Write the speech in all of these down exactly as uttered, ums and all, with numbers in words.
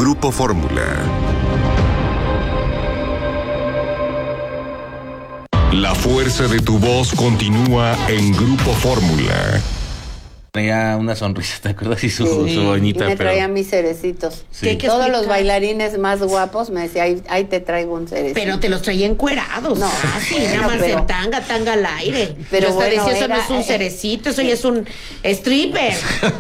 Grupo Fórmula. La fuerza de tu voz continúa en Grupo Fórmula. Traía una sonrisa, ¿te acuerdas? Y su, Sí, su bonita, y me pero... traía mis cerecitos. Sí. Que todos los bailarines más guapos me decían, ahí, ahí te traigo un cerecito. Pero te los traía encuerados. No, Ah, sí, bueno, nada más pero- en tanga, tanga al aire. Pero Yo hasta bueno, decía, eso era- no es un cerecito, eso ya es un stripper.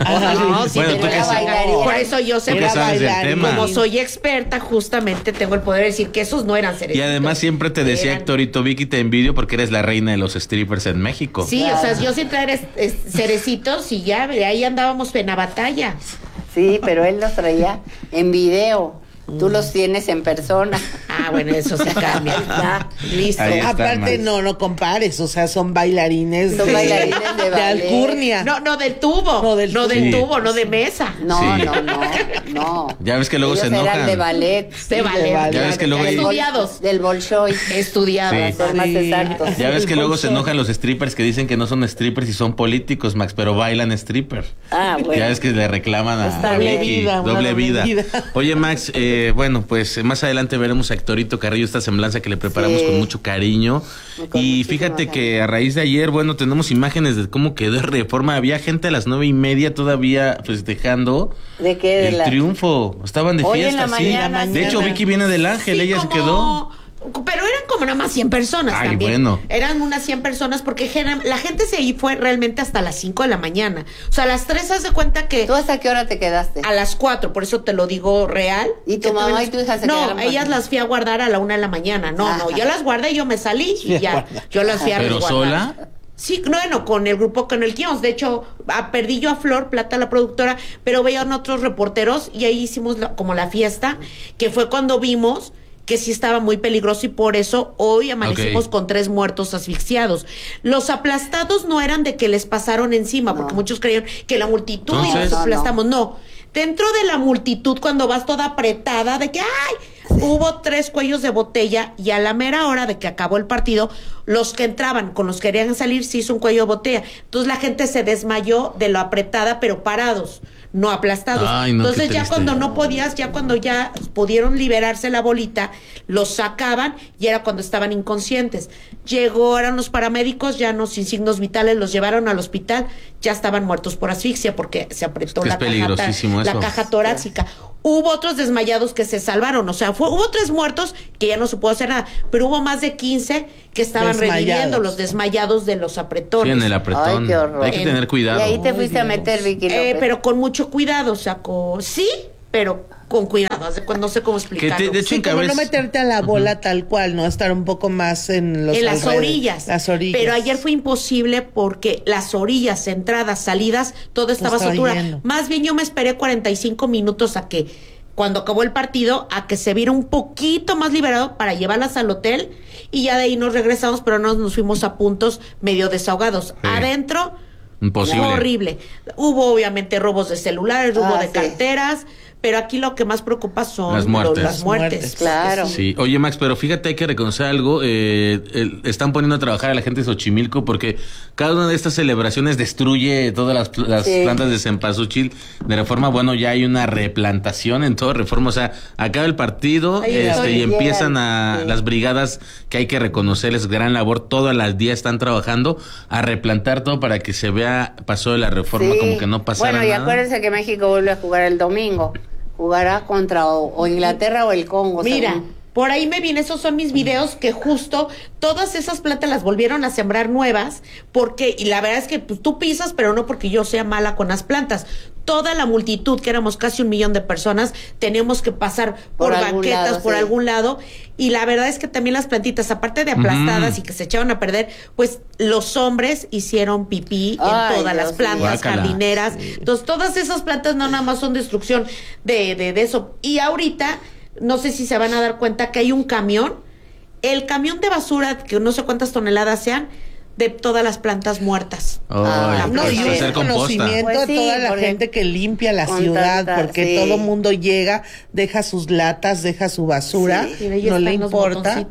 No, sí, Bueno, pero tú que era sabes- bailarina. Por eso yo sé Tú que sabes del tema. como soy experta, justamente tengo el poder de decir que esos no eran cerecitos. Y además siempre te decía Eran- Héctorito, Vicky, te envidio porque eres la reina de los strippers en México. Sí, Claro. o sea, yo sí traer es- es- cerecitos y ya, ahí andábamos en la batalla. Sí, pero él los traía en video. Tú los tienes en persona. Ah, bueno, eso se cambia. Ya, listo. Ahí está, Aparte, Max. no, no compares, o sea, son bailarines Son de, bailarines de de ballet. alcurnia. No, no del tubo. No del no tubo. del Sí. tubo, no de mesa. No, Sí. no, no, no. Ya ves que luego Ellos se enojan. eran de ballet. De ballet. ballet. Ya ves que luego hay- Estudiados. Del Bolshoi. Estudiados. Sí. Para ser más Sí. exactos. Ya ves que luego se Bolshoi. enojan los strippers que dicen que no son strippers y son políticos, Max, pero bailan stripper. Ah, bueno. Ya ves que le reclaman a Está Vicky, bien. vida, una doble doble vida. vida. Oye, Max, eh, bueno, pues eh, más adelante veremos a Héctorito Carrillo, esta semblanza que le preparamos Sí. con mucho cariño. Con Y muchísimo fíjate cariño. que a raíz de ayer, bueno, tenemos imágenes de cómo quedó Reforma. Había gente a las nueve y media todavía festejando ¿De qué? De el la- triunfo. Estaban de Hoy en fiesta, la sí. mañana, De hecho, sí. Vicky viene del Ángel, Sí, ella se como- quedó. Pero eran como nada más cien personas Ay, también. bueno. Eran unas cien personas porque gener- la gente se ahí fue realmente hasta las cinco de la mañana. O sea, a las tres haz de cuenta que ¿Tú hasta qué hora te quedaste? a las cuatro, por eso te lo digo real. ¿Y tu Que mamá tuve y tu hija se No, quedaron con ellas quién? las fui a guardar a la una de la mañana. No, no, Ajá. yo las guardé y yo me salí y Sí, ya. guarda. Yo las fui a ¿Pero resguardar. sola? Sí, no, bueno, con el grupo con el que íbamos. De hecho, a, perdí yo a Flor Plata, la productora, pero veían otros reporteros y ahí hicimos la- como la fiesta, que fue cuando vimos que sí estaba muy peligroso y por eso hoy amanecimos Ok. con tres muertos asfixiados. Los aplastados no eran de que les pasaron encima, porque No. muchos creían que la multitud y Entonces- nos No, no. aplastamos. No, dentro de la multitud cuando vas toda apretada de que ¡ay! Hubo tres cuellos de botella y a la mera hora de que acabó el partido, los que entraban con los que querían salir se hizo un cuello de botella. Entonces la gente se desmayó de lo apretada, pero parados, no aplastados. Ay, no, qué Entonces ya triste. cuando no podías, ya cuando ya pudieron liberarse la bolita, los sacaban y era cuando estaban inconscientes. Llegaron los paramédicos, ya no sin signos vitales, los llevaron al hospital, ya estaban muertos por asfixia porque se apretó Es que la es caja, peligrosísimo la eso. caja torácica. Hubo otros desmayados que se salvaron, o sea, fue, hubo tres muertos que ya no se pudo hacer nada, pero hubo más de quince que estaban Desmayados. reviviendo, los desmayados de los Sí, apretones. en el apretón. Ay, qué horror. Hay que tener cuidado. Y ahí te Ay, fuiste a Dios. meter, Vicky Eh, López. pero con mucho cuidado, o sea, con- sí, pero con cuidado, haz de cuenta, no sé cómo Que explicarlo. te- de hecho, Sí, en como no cabeza- meterte a la bola tal cual, ¿no? Estar un poco más en los en las alrededores. orillas. Las orillas. Pero ayer fue imposible porque las orillas, entradas, salidas, todo estaba estaba saturado. lleno. Más bien yo me esperé cuarenta y cinco minutos a que, cuando acabó el partido, a que se viera un poquito más liberado para llevarlas al hotel y ya de ahí nos regresamos, pero no nos fuimos a puntos medio desahogados. Sí. Adentro, Imposible. fue horrible. Hubo obviamente robos de celulares, robo Ah, de sí. carteras, pero aquí lo que más preocupa son Las lo- muertes. las muertes. Muertes, claro. Sí, oye Max, pero fíjate, hay que reconocer algo, eh, el- están poniendo a trabajar a la gente de Xochimilco porque cada una de estas celebraciones destruye todas las, pl- las Sí. plantas de cempasúchil de Reforma. Bueno, ya hay una replantación en todo Reforma, o sea, acaba el partido Ahí este, estoy. y empiezan a Sí. las brigadas que hay que reconocerles gran labor, todas las días están trabajando a replantar todo para que se vea paso de la Reforma Sí. como que no pasara Bueno, y nada. acuérdense que México vuelve a jugar el domingo. Jugará contra o, o Inglaterra o el Congo. Mira, según. por ahí me viene, esos son mis videos que justo todas esas plantas las volvieron a sembrar nuevas porque, y la verdad es que pues, tú pisas, pero no porque yo sea mala con las plantas. Toda la multitud, que éramos casi un millón de personas, tenemos que pasar por, Por algún banquetas, lado, por sí. algún lado. Y la verdad es que también las plantitas, aparte de aplastadas Ujú. y que se echaron a perder, pues los hombres hicieron pipí Ay, en todas Dios las plantas mío. Guácala. jardineras. Entonces, todas esas plantas no nada más son destrucción de, de, de eso. Y ahorita, no sé si se van a dar cuenta que hay un camión, el camión de basura, que no sé cuántas toneladas sean, de todas las plantas muertas. Ay, Ah, No, pues, y sí, hacer un composta. conocimiento Pues a sí, toda la porque gente que limpia la con ciudad, tanta- porque sí. todo mundo llega, deja sus latas, deja su basura, Sí, mira, ahí no le están los importa. botoncitos.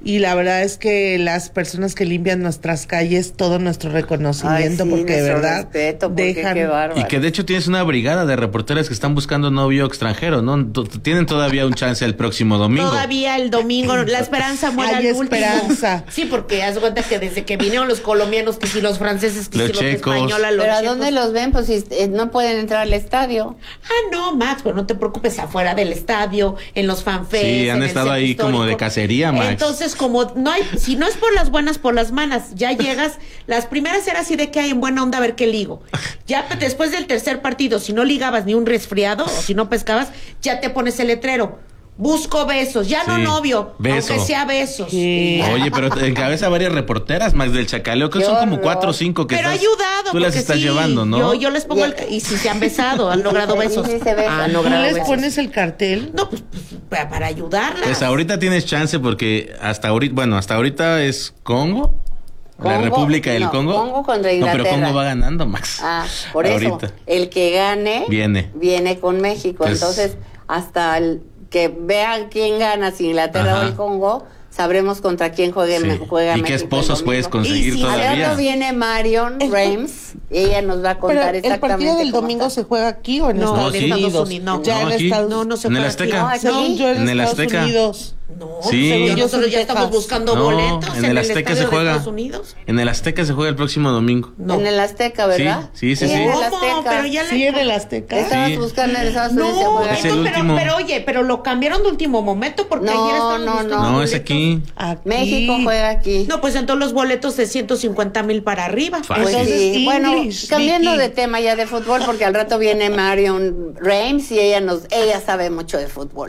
Y la verdad es que las personas que limpian nuestras calles, todo nuestro reconocimiento, Ay, sí, porque de nuestro verdad respeto, porque dejan... qué bárbaro. Y que de hecho tienes una brigada de reporteras que están buscando novio extranjero, ¿no? T- Tienen todavía un chance el próximo domingo. Todavía el domingo, la esperanza muere Hay al último. esperanza. Sí, porque haz de cuenta que desde que vinieron los colombianos, que si los franceses, que Los si los checos. españoles, los Pero ¿a checos. dónde los ven? Pues si eh, no pueden entrar al estadio. Ah, no, Max, pero no te preocupes, afuera del estadio, en los fanfests. Sí, han en el estado centro ahí como histórico. de cacería, Max. Entonces, como no hay, si no es por las buenas, por las malas, ya llegas, las primeras era así de que hay en buena onda a ver qué ligo. Ya después del tercer partido, si no ligabas ni un resfriado, o si no pescabas, ya te pones el letrero. Busco besos, ya no Sí, novio, beso. aunque sea besos. Sí. Oye, pero te encabeza varias reporteras, Max, del Chacaleo, que Qué son como horror. cuatro o cinco que Pero ha estás- ayudado, tú las porque estás sí, llevando, ¿no? Yo, yo les pongo el... Y si se han besado, han logrado Y besos. sí se besan. Han ¿Tú ¿Tú logrado les besos. pones el cartel? No, pues, pues, para, para ayudarlas. Pues ahorita tienes chance porque hasta ahorita, bueno, hasta ahorita es Congo, la Congo, República del no, Congo. Congo contra No, Inglaterra. pero Congo va ganando, Max. Ah, por eso. Ahorita. El que gane Viene. viene con México. Pues- Entonces, hasta el que vean quién gana, si Inglaterra Ajá. o el Congo, sabremos contra quién juegue, Sí. juega ¿Y México qué el esposos domingo. puedes conseguir Y si- Al todavía? rato viene Marion El- Reims y ella nos va a Pero contar el exactamente partido del cómo domingo está. se juega aquí o en No, Estados en Unidos. Estados Unidos, no. Ya No, en aquí. Estados No, no se En el juega Azteca. No, aquí. Según yo en, En el Estados Azteca. Unidos. No, Sí. según yo, Yo nosotros soy ya Texas. estamos buscando No, boletos en el Azteca estadio se de juega. Estados Unidos. En el Azteca se juega el próximo domingo. No. En el Azteca, ¿verdad? Sí, sí, sí, sí. en el ¿Cómo? Azteca. Pero ya Sí, en el Azteca. Estabas Sí. buscando en Estados Unidos. se No, juega. Es el esto, pero, último. pero oye, pero lo cambiaron de último momento porque No, ayer estaban no, buscando no. No, es boletos. aquí. Aquí. México juega aquí. No, pues entonces los boletos de ciento cincuenta mil para arriba. Fácil. Pues Entonces, sí. English, Bueno, cambiando Vicky. de tema ya de fútbol, porque al rato viene Marion Reims y ella nos, ella sabe mucho de fútbol.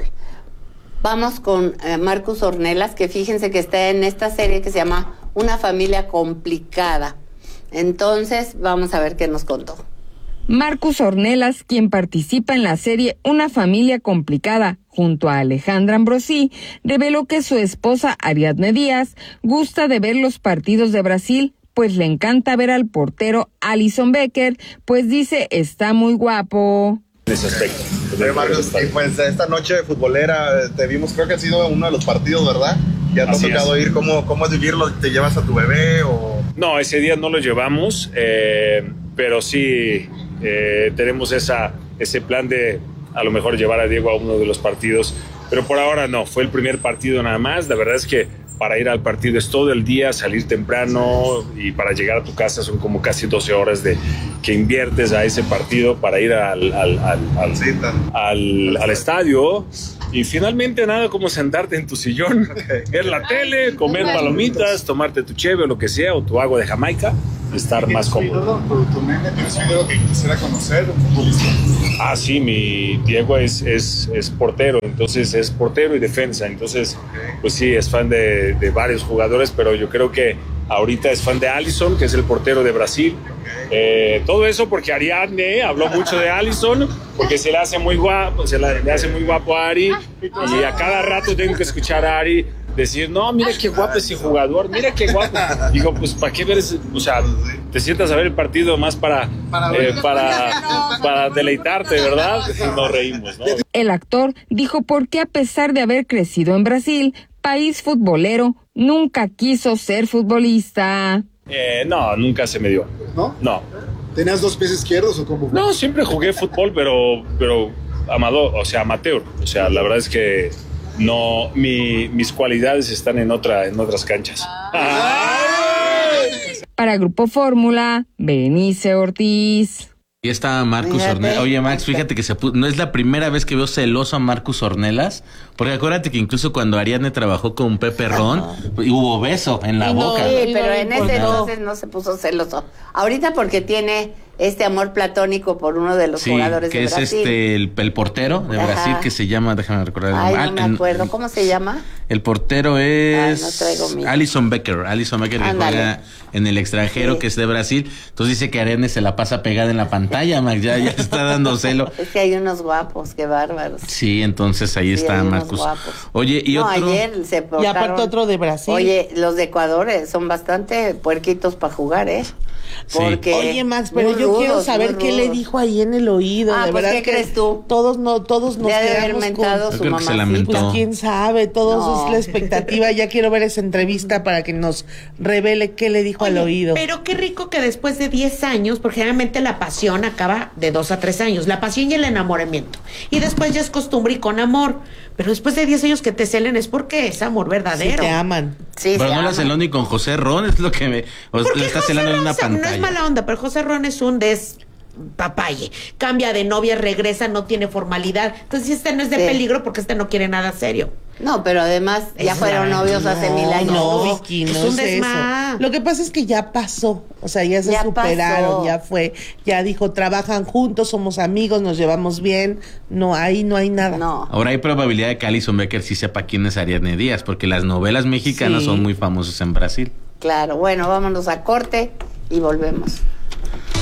Vamos con eh, Marcus Ornelas, que fíjense que está en esta serie que se llama Una familia complicada. Entonces, vamos a ver qué nos contó. Marcus Ornelas, quien participa en la serie Una familia complicada junto a Alejandra Ambrosí, reveló que su esposa Ariadne Díaz gusta de ver los partidos de Brasil, pues le encanta ver al portero Alisson Becker, pues dice está muy guapo. En ese aspecto. Oye, Marcos, y pues esta noche futbolera te vimos, creo que ha sido uno de los partidos, ¿verdad? Ya te ha Así tocado es. ir, ¿cómo, ¿cómo es vivirlo? ¿Te llevas a tu bebé o...? No, ese día no lo llevamos, eh, pero sí eh, tenemos esa, ese plan de a lo mejor llevar a Diego a uno de los partidos, pero por ahora no, fue el primer partido nada más. La verdad es que para ir al partido es todo el día, salir temprano, y para llegar a tu casa son como casi doce horas de que inviertes a ese partido para ir al, al, al, al, Sí, tan- al, al estadio, y finalmente nada como sentarte en tu sillón, ver la tele, comer palomitas, tomarte tu cheve o lo que sea, o tu agua de Jamaica, y estar más cómodo. Por tu nene, ¿tienes un ídolo que quisiera conocer? ¿Un futbolista? Ah, sí, mi Diego es, es, es portero, entonces es portero y defensa, entonces pues sí, es fan de, de varios jugadores, pero yo creo que ahorita es fan de Alisson, que es el portero de Brasil. Eh, todo eso porque Ariadne habló mucho de Alisson, porque se le hace muy guapo, se la- le hace muy guapo a Ari, y a cada rato tengo que escuchar a Ari decir, no, mira qué guapo ese jugador, mira qué guapo. Digo, pues, ¿para qué ver ese? O sea, te sientas a ver el partido más para, eh, para, para deleitarte, ¿verdad? Y nos reímos, ¿no? El actor dijo por qué a pesar de haber crecido en Brasil, país futbolero, nunca quiso ser futbolista. Eh, no, nunca se me dio. ¿No? No. ¿Tenías dos pies izquierdos o cómo? No, siempre jugué fútbol, pero, pero amador, o sea, amateur. O sea, la verdad es que no, mi, mis cualidades están en otra, en otras canchas. Para Grupo Fórmula, Benice Ortiz. Y está Marcus Fíjate. Ornelas. Oye, Max, fíjate que se pu- no es la primera vez que veo celoso a Marcus Ornelas, porque acuérdate que incluso cuando Ariadne trabajó con Pepe Ron, hubo beso en la No, boca. Sí, Y no pero le en ese importó. entonces no se puso celoso. Ahorita porque tiene este amor platónico por uno de los Sí, jugadores que de es Brasil. este el, el portero de Ajá. Brasil que se llama, déjame recordar el Ay, nombre. no me Ah, en- acuerdo. ¿Cómo se llama? El portero Ay, es no traigo mi- Alisson Becker, Alisson Becker que Ándale. juega en el extranjero, Sí. que es de Brasil. Entonces dice que Ariadne se la pasa pegada en la pantalla, Max, ya, ya está dando celo. Es que hay unos guapos, qué bárbaros. Sí, entonces ahí Sí, está hay unos Marcus. guapos. Oye, y no, otro ayer se Y aparte portaron- otro de Brasil. Oye, los de Ecuador eh, son bastante puerquitos para jugar, ¿eh? Sí. Porque Oye, Max, pero muy yo yo rudos, quiero saber muy qué le rudos. dijo ahí en el oído. Ah, de pues, verdad ¿qué que crees tú? Todos no, todos nos Le ha de haber quedamos mentado con... su Yo creo que se mamacita. lamentó. Pues quién sabe, todos No. es la expectativa. Ya quiero ver esa entrevista para que nos revele qué le dijo al Oye, oído. Pero qué rico que después de diez años, porque generalmente la pasión acaba de dos a tres años, la pasión y el enamoramiento. Y después ya es costumbre y con amor. Pero después de diez años que te celen es porque es amor Si verdadero. te aman. Sí, Pero se no la aman. celó ni con José Ron, es lo que me... O Porque le está José celando en Ron una se- no pantalla. es mala onda, pero José Ron es un des papaye. Cambia de novia, regresa, no tiene formalidad. Entonces este no es de Sí. peligro porque este no quiere nada serio. No, pero además ya Es fueron la- novios hace mil años. No, Vicky, no Es es, un eso. desma. Lo que pasa es que ya pasó, o sea, ya se Ya superaron, pasó. ya fue, ya dijo, trabajan juntos, somos amigos, nos llevamos bien, no, ahí no hay nada. No. Ahora hay probabilidad de que Alison Becker sí sepa quién es Ariadne Díaz, porque las novelas mexicanas Sí. son muy famosas en Brasil. Claro, bueno, vámonos a corte y volvemos.